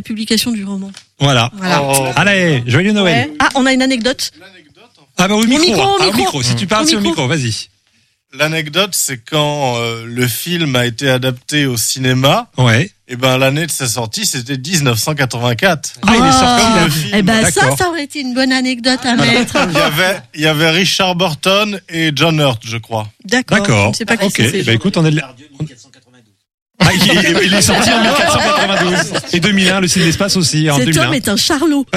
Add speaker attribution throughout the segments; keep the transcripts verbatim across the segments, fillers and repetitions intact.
Speaker 1: publication du roman.
Speaker 2: Voilà.
Speaker 1: Voilà.
Speaker 2: Oh. Allez, joyeux Noël.
Speaker 1: Ouais. Ah, on a une anecdote.
Speaker 2: Ah bah au micro,
Speaker 1: micro,
Speaker 2: hein.
Speaker 1: au
Speaker 2: Ah, au
Speaker 1: micro.
Speaker 2: micro. Si tu parles
Speaker 1: Au
Speaker 2: sur le
Speaker 1: micro.
Speaker 2: micro, vas-y.
Speaker 3: L'anecdote, c'est quand euh, le film a été adapté au cinéma.
Speaker 2: Ouais.
Speaker 3: Et ben l'année de sa sortie, c'était dix-neuf cent quatre-vingt-quatre.
Speaker 2: Ah, il est sorti
Speaker 3: Comme
Speaker 2: là.
Speaker 3: le film.
Speaker 1: Eh ben ça,
Speaker 2: D'accord.
Speaker 1: ça aurait été une bonne anecdote à mettre.
Speaker 3: Il y avait, il y avait Richard Burton et John Hurt, je crois.
Speaker 1: D'accord.
Speaker 2: D'accord.
Speaker 1: Je ne sais pas qui
Speaker 2: Ok.
Speaker 1: c'est. ces
Speaker 2: Bah
Speaker 1: gens.
Speaker 2: écoute, on a de la... Ah, il, est, il est sorti en mille quatre cent quatre-vingt-douze. Et deux mille un, le Cine d'Espace aussi, en
Speaker 1: Cet
Speaker 2: deux mille un.
Speaker 1: homme est un charlot.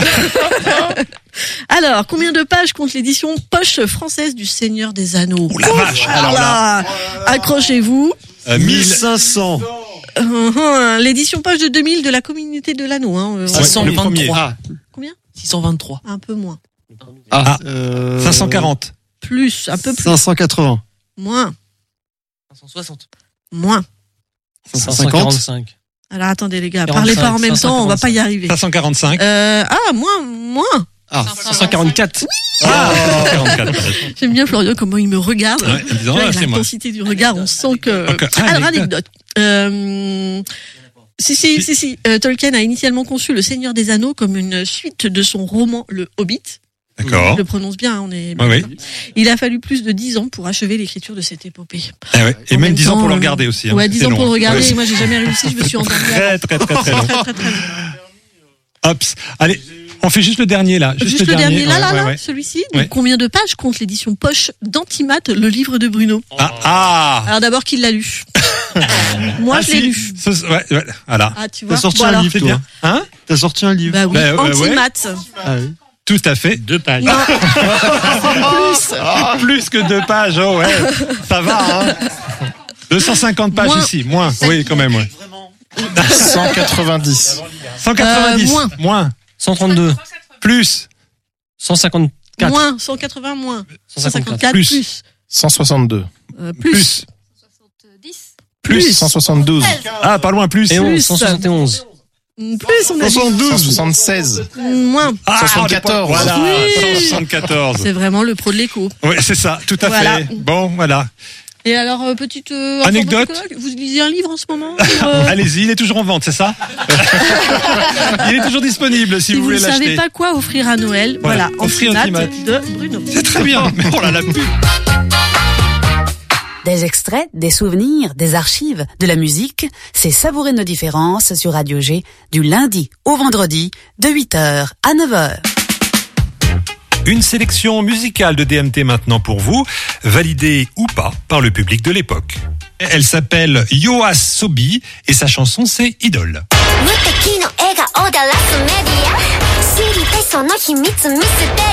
Speaker 1: Alors, combien de pages compte l'édition poche française du Seigneur des Anneaux?
Speaker 2: Oh la vache.
Speaker 1: Alors là, accrochez-vous.
Speaker 2: Euh,
Speaker 4: mille cinq cents.
Speaker 1: Hum, hum, L'édition poche de deux mille de la communauté de l'anneau. Hein. Euh,
Speaker 2: Ouais,
Speaker 5: six cent vingt-trois.
Speaker 2: le premier.
Speaker 4: Ah,
Speaker 1: Combien?
Speaker 5: six cent vingt-trois.
Speaker 1: Un peu moins.
Speaker 4: ah, euh,
Speaker 2: cinq cent quarante.
Speaker 1: Plus, un peu plus.
Speaker 4: cinq cent quatre-vingts.
Speaker 1: Moins,
Speaker 5: cinq cent soixante.
Speaker 1: moins.
Speaker 4: cinq cent
Speaker 5: cinq cent quarante-cinq.
Speaker 1: Alors attendez les gars,
Speaker 5: quarante-cinq,
Speaker 1: parlez pas en même temps, on va pas y arriver.
Speaker 2: cinq cent quarante-cinq.
Speaker 1: Euh, ah, moins, moins.
Speaker 4: Ah,
Speaker 5: cinq cent quarante-quatre.
Speaker 2: Ah, cinq cent quarante-quatre.
Speaker 1: J'aime bien Florian, comment il me regarde.
Speaker 2: Ouais, en disant,
Speaker 1: Avec
Speaker 2: ah, c'est moi.
Speaker 1: l'intensité du regard, on sent que...
Speaker 2: Ok. Ah,
Speaker 1: Alors,
Speaker 2: anecdote.
Speaker 1: anecdote. Euh... Si, si, si, si. Euh, Tolkien a initialement conçu Le Seigneur des Anneaux comme une suite de son roman Le Hobbit.
Speaker 2: D'accord.
Speaker 1: Je le prononce bien, hein, on est...
Speaker 2: Ouais, oui.
Speaker 1: Il a fallu plus de dix ans pour achever l'écriture de cette épopée.
Speaker 2: Eh ouais. Et
Speaker 1: En
Speaker 2: même
Speaker 1: même
Speaker 2: dix ans
Speaker 1: temps,
Speaker 2: pour le
Speaker 1: euh,
Speaker 2: regarder aussi. Hein.
Speaker 1: Ouais, dix
Speaker 2: C'est
Speaker 1: ans
Speaker 2: long,
Speaker 1: pour le
Speaker 2: hein.
Speaker 1: regarder.
Speaker 2: Ouais.
Speaker 1: Moi, j'ai jamais réussi, je me suis endormie.
Speaker 2: Très, très, très, très long.
Speaker 1: Très, très, très long.
Speaker 2: Hop. Allez, on fait juste le dernier là. Juste,
Speaker 1: Juste le dernier, là,
Speaker 2: Ouais,
Speaker 1: là,
Speaker 2: ouais,
Speaker 1: là,
Speaker 2: ouais.
Speaker 1: celui-ci.
Speaker 2: Ouais.
Speaker 1: Donc, combien de pages compte l'édition poche d'Antimat, le livre de Bruno?
Speaker 2: Ah, ah.
Speaker 1: Alors d'abord, qui l'a lu? Moi,
Speaker 2: Ah,
Speaker 1: je l'ai
Speaker 2: si.
Speaker 1: lu.
Speaker 2: Ce- ouais, ouais, voilà.
Speaker 1: Ah, tu vois.
Speaker 4: T'as sorti
Speaker 1: Voilà.
Speaker 4: un livre,
Speaker 2: C'est
Speaker 4: toi.
Speaker 2: bien. Hein?
Speaker 4: T'as sorti un livre.
Speaker 1: Bah oui,
Speaker 2: Bah, ouais, ouais.
Speaker 1: Antimat.
Speaker 4: Ah oui.
Speaker 2: Tout à fait.
Speaker 5: Deux pages.
Speaker 1: Non, plus.
Speaker 2: Ah, plus que deux pages, oh ouais. Ça va, hein. deux cent cinquante pages
Speaker 1: Moins.
Speaker 2: ici. Moins. Oui, quand même, ouais.
Speaker 3: cent quatre-vingt-dix.
Speaker 2: cent quatre-vingt-dix.
Speaker 1: Euh, moins.
Speaker 2: Moins.
Speaker 5: cent trente-deux.
Speaker 2: Plus.
Speaker 5: cent cinquante-quatre.
Speaker 1: Moins, cent quatre-vingts moins.
Speaker 5: cent
Speaker 1: cent
Speaker 5: cinquante-quatre.
Speaker 1: cinquante-quatre
Speaker 2: Plus.
Speaker 1: plus.
Speaker 3: cent soixante-deux.
Speaker 1: Euh, plus.
Speaker 2: Plus.
Speaker 1: Plus.
Speaker 3: cent soixante-douze.
Speaker 2: Ah, pas loin, plus.
Speaker 5: Et onze.
Speaker 1: Plus.
Speaker 5: cent soixante et onze.
Speaker 1: Mm, Plus, on a dit.
Speaker 3: cent soixante-seize.
Speaker 1: Moins.
Speaker 2: Ah,
Speaker 3: soixante-quatorze.
Speaker 2: Voilà,
Speaker 1: Oui.
Speaker 2: cent soixante-quatorze.
Speaker 1: C'est vraiment le pro de l'écho.
Speaker 2: Oui, c'est ça, tout à
Speaker 1: Voilà.
Speaker 2: fait. Bon, voilà.
Speaker 1: Et alors, euh, petite euh,
Speaker 2: Anecdote.
Speaker 1: information, Vous lisez un livre en ce moment euh,
Speaker 2: Allez-y, il est toujours en vente, c'est ça? Il est toujours disponible si,
Speaker 1: Si
Speaker 2: vous
Speaker 1: vous
Speaker 2: voulez
Speaker 1: ne
Speaker 2: l'acheter.
Speaker 1: savez pas quoi offrir à Noël,
Speaker 2: Voilà,
Speaker 1: voilà,
Speaker 2: offrir
Speaker 1: Antimat
Speaker 2: Antimat.
Speaker 1: de Bruno.
Speaker 2: C'est très bien. Mais oh là, la pub.
Speaker 6: Des extraits, des souvenirs, des archives, de la musique, c'est savourer nos différences sur Radio G du lundi au vendredi de huit heures à neuf heures.
Speaker 2: Une sélection musicale de D M T maintenant pour vous, validée ou pas par le public de l'époque. Elle s'appelle Yoasobi et sa chanson c'est Idole.
Speaker 7: 無敵の笑顔でラスメディア知りたいその秘密見せて